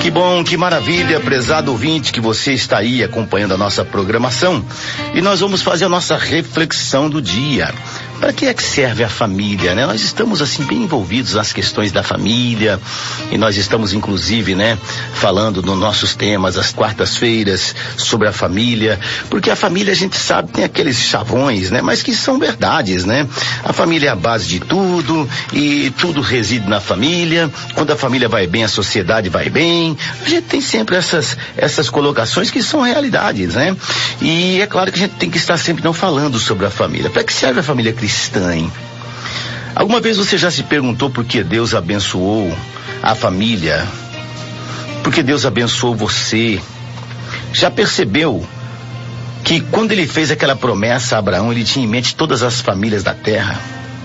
Que bom, que maravilha, prezado ouvinte, que você está aí acompanhando a nossa programação. E nós vamos fazer a nossa reflexão do dia. Para que é que serve a família, né? Nós estamos assim bem envolvidos nas questões da família e nós estamos inclusive, né, falando nos nossos temas às quartas-feiras sobre a família, porque a família a gente sabe tem aqueles chavões, né, mas que são verdades, né? A família é a base de tudo e tudo reside na família. Quando a família vai bem, a sociedade vai bem. A gente tem sempre essas colocações que são realidades, né? E é claro que a gente tem que estar sempre não falando sobre a família. Para que serve a família cristã, hein? Alguma vez você já se perguntou por que Deus abençoou a família? Por que Deus abençoou você? Já percebeu que quando ele fez aquela promessa a Abraão, ele tinha em mente todas as famílias da terra?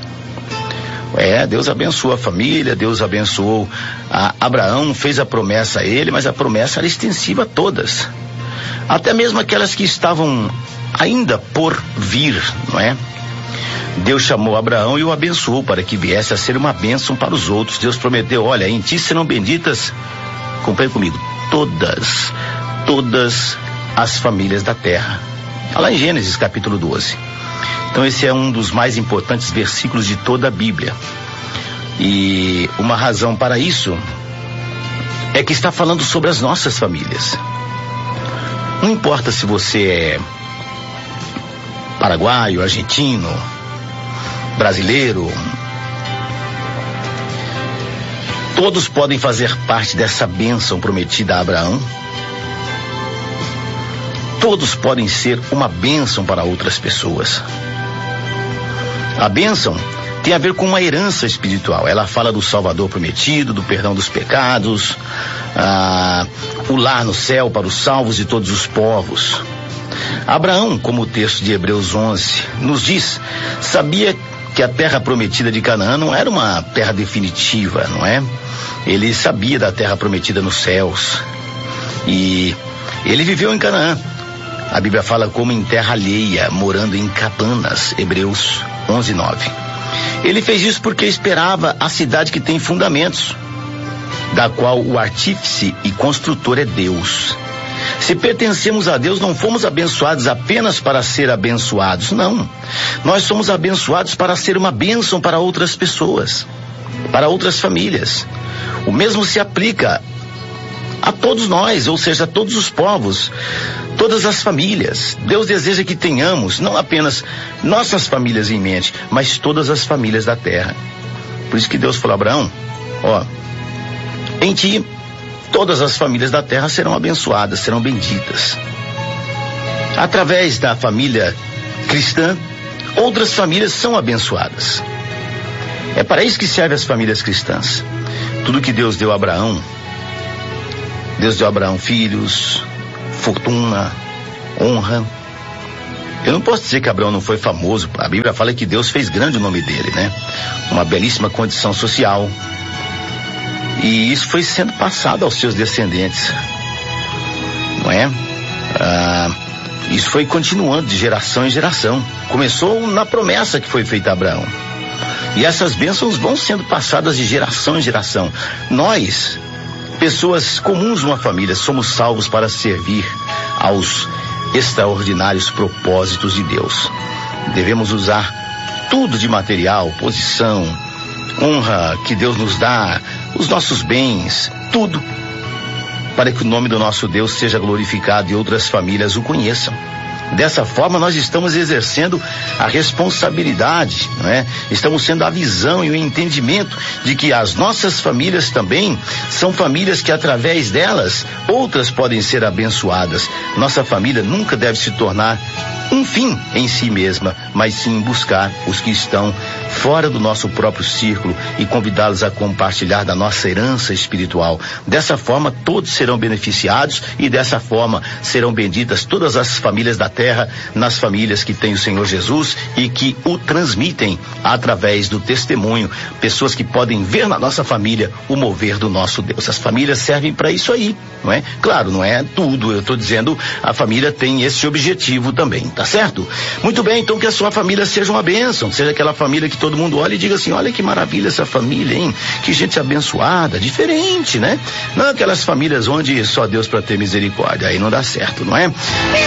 Deus abençoou a família, Deus abençoou a Abraão, fez a promessa a ele, mas a promessa era extensiva a todas. Até mesmo aquelas que estavam ainda por vir, não é? Deus chamou Abraão e o abençoou para que viesse a ser uma bênção para os outros. Deus prometeu, olha, em ti serão benditas, acompanhe comigo, todas as famílias da terra. Está lá em Gênesis capítulo 12. Então esse é um dos mais importantes versículos de toda a Bíblia. E uma razão para isso é que está falando sobre as nossas famílias. Não importa se você é paraguaio, argentino, brasileiro, todos podem fazer parte dessa bênção prometida a Abraão. Todos podem ser uma bênção para outras pessoas. A bênção tem a ver com uma herança espiritual. Ela fala do Salvador prometido, do perdão dos pecados, o lar no céu para os salvos de todos os povos. Abraão, como o texto de Hebreus 11 nos diz, sabia que a terra prometida de Canaã não era uma terra definitiva, não é? Ele sabia da terra prometida nos céus. E ele viveu em Canaã. A Bíblia fala como em terra alheia, morando em cabanas, Hebreus 11:9. Ele fez isso porque esperava a cidade que tem fundamentos, da qual o artífice e construtor é Deus. Se pertencemos a Deus, não fomos abençoados apenas para ser abençoados, não. Nós somos abençoados para ser uma bênção para outras pessoas, para outras famílias. O mesmo se aplica a todos nós, ou seja, a todos os povos, todas as famílias. Deus deseja que tenhamos não apenas nossas famílias em mente, mas todas as famílias da terra. Por isso que Deus falou a Abraão, em ti todas as famílias da terra serão abençoadas, serão benditas. Através da família cristã, outras famílias são abençoadas. É para isso que servem as famílias cristãs. Tudo que Deus deu a Abraão, Deus deu a Abraão filhos, fortuna, honra. Eu não posso dizer que Abraão não foi famoso. A Bíblia fala que Deus fez grande o nome dele, né? Uma belíssima condição social. E isso foi sendo passado aos seus descendentes, não é? Isso foi continuando de geração em geração. Começou na promessa que foi feita a Abraão. E essas bênçãos vão sendo passadas de geração em geração. Nós, pessoas comuns numa família, somos salvos para servir aos extraordinários propósitos de Deus. Devemos usar tudo de material, posição, honra que Deus nos dá, os nossos bens, tudo, para que o nome do nosso Deus seja glorificado e outras famílias o conheçam. Dessa forma, nós estamos exercendo a responsabilidade, não é? Estamos tendo a visão e o entendimento de que as nossas famílias também são famílias que, através delas, outras podem ser abençoadas. Nossa família nunca deve se tornar um fim em si mesma, mas sim buscar os que estão fora do nosso próprio círculo e convidá-los a compartilhar da nossa herança espiritual. Dessa forma, todos serão beneficiados e dessa forma serão benditas todas as famílias da terra, nas famílias que têm o Senhor Jesus e que o transmitem através do testemunho, pessoas que podem ver na nossa família o mover do nosso Deus. As famílias servem para isso aí, não é? Claro, não é tudo, eu estou dizendo, a família tem esse objetivo também, tá certo? Muito bem, então que a sua família seja uma bênção, seja aquela família que que todo mundo olhe e diga assim, olha que maravilha essa família, hein? Que gente abençoada, diferente, né? Não aquelas famílias onde só Deus para ter misericórdia, aí não dá certo, não é?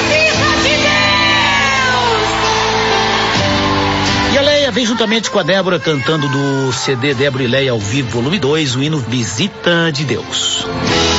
E a Leia vem juntamente com a Débora cantando do CD Débora e Leia ao vivo, volume 2, o hino Visita de Deus.